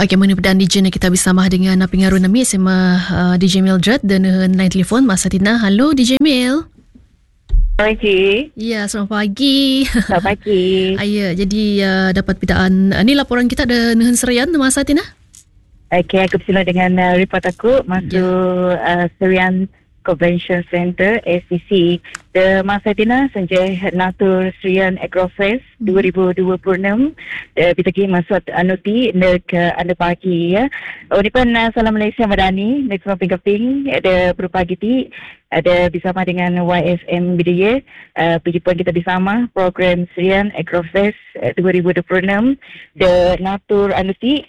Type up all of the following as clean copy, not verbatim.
Okey, menu pedang DJ kita bersama dengan pengaruh nami sama DJ Mildred dan line telefon Mas Satina. Halo DJ Mil. Pagi. Ya, selamat pagi. Selamat pagi. Ya, jadi dapat pedaan ni laporan kita ada Nehan Serian Mas Satina. Okey, aku bersama dengan report aku masuk Serian Convention Center SCC. The Mas Satina senjai Natur Serian Agrofest 2026. Kita pergi masuk anuti nek anda pagi ya. Oh ni pun salam Malaysia Madani nek semua pingkaping ada berpagi ti ada bersama dengan YSM BDA. Pergi pun kita bersama program Serian Agrofest 2026 the Natur anuti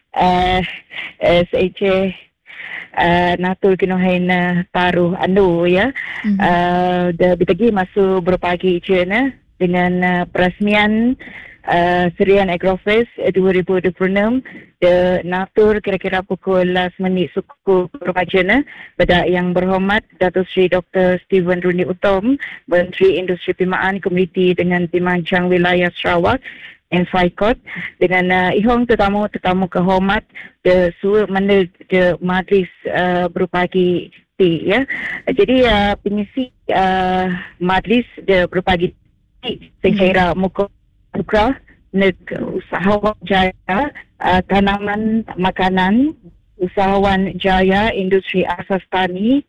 SHA Natul Kinohain Taruh Ando ya. Bitagi masuk berpagi je dengan perasmian Serian Agrofest 2026 de Natur kira-kira pukul 11 minit suku berpagi pada yang berhormat Datuk Seri Dr. Steven Runi Utom, Menteri Industri Pimaan Komuniti dengan Pemajang Wilayah Sarawak and Faikot dengan ihong tetamu kehormat de suwe mana de majlis berpagi ti ya. Jadi pengisi majlis de berpagi ti saya muka nek usahawan jaya tanaman makanan, usahawan jaya industri asas tani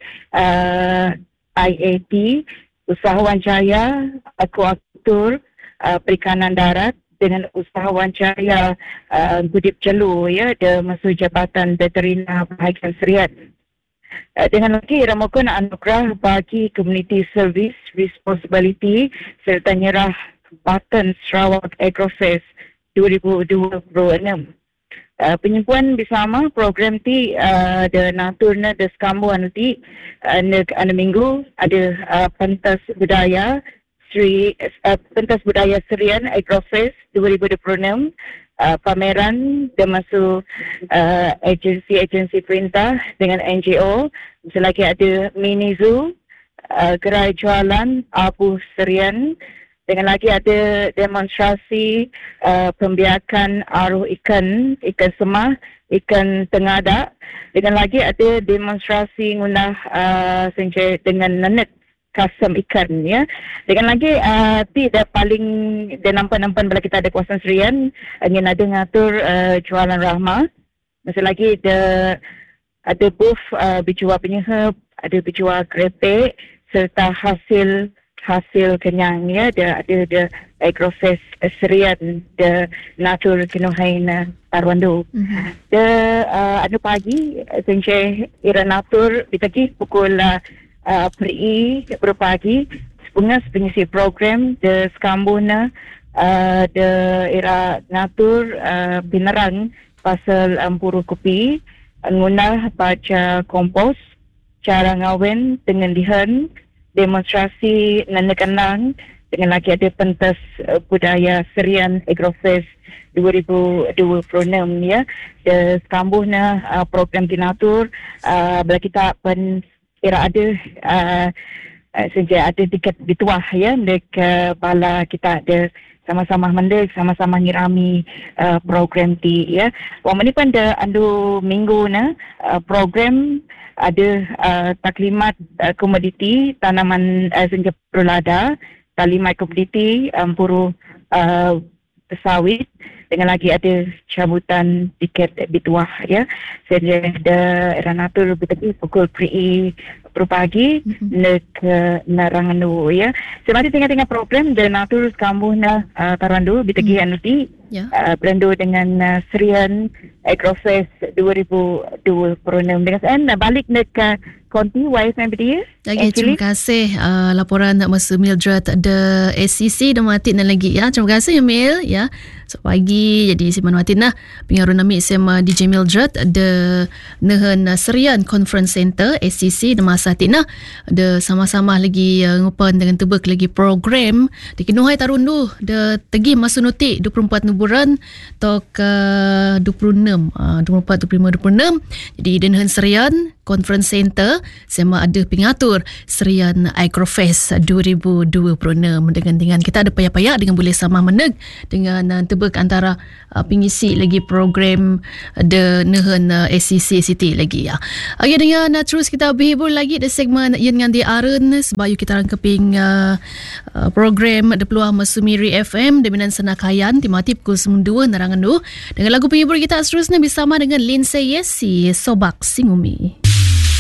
IAT, usahawan jaya akuakultur perikanan darat dengan usahawan jaya Gudip Jelu ya de masuk Jabatan Veterina Bahagian Serian. Dengan lagi ramukan anugerah bagi Community Service Responsibility serta nyerah Batan Sarawak Agrofest 2026. Penyempuan bersama program ti de naturna de skambu nanti anda minggu ada pentas budaya Pentas Budaya Serian Agrofest 2026 pameran dan masuk agensi perintah dengan NGO. Selagi ada mini zoo, gerai jualan abu Serian, dengan lagi ada demonstrasi pembiakan arus ikan semah, ikan tengadak, dengan lagi ada demonstrasi ngunah senjai dengan nenek kasam ikan ya. Dengan lagi tidak paling dia nampak bila kita ada kawasan Serian ingin ada ngatur jualan rahmah. Masih lagi ada booth berjual penyihab, ada berjual kerepek serta hasil kenyang ya. Ada Agrofest Serian de Natur Kinohain Tarwandu. Ada pagi senjai ira natur ditagi pukul peri berpagi pengisi program de skambuna de era natur binerang pasal ampuru kopi ngunah baca kompos cara ngawin dengan lihan demonstrasi nenek-nenang dengan lagi ada pentas budaya Serian Agrofest 2026 ya de skambuna program dinatur bila kita kira ada sejak ada tiket dituah ya dek bala kita ada sama-sama mendek sama-sama ngirami program ti ya. Wang ni pun ada andu minggu program ada taklimat komoditi tanaman senja perlada, taklimat komoditi puru sawit dengan lagi ada cabutan tiket bituah ya. Sejak era natur betagi pukul pagi nek narangandu ya. Semati tengah-tengah program de natur kambuh tarandu betagi anuti berando dengan Serian Agrofest 2026 dengan balik nek konti YSM dia. Lagi terima kasih laporan masa Mildred ada SCC dan Matin dan lagi ya. Terima kasih ya Mil ya. So, pagi jadi si Matin lah pengaruh nami sama DJ Mildred ada Nehan Serian Conference Center SCC dan masa Tina ada sama-sama lagi ngupan dengan tebak lagi program di Kinuhai Tarundu ada tegi masa notik 24 bulan tok 26 24 25 26 jadi Nehan Serian Conference Center sema ada pengatur Serian Agrofest 2026 dengan kita ada payah-payah dengan boleh sama meneg dengan tebak antara pengisi lagi program de nehen SCC City lagi ya. Okay, dengan terus kita berhibur lagi di segmen yang dengan di Arun sebayu kita rangkeping program de peluang Masumiri FM Deminan Senakayan timati pukul 2 nerangan dengan lagu penghibur kita seterusnya bersama dengan Lindsay Yesi Sobak Singumi.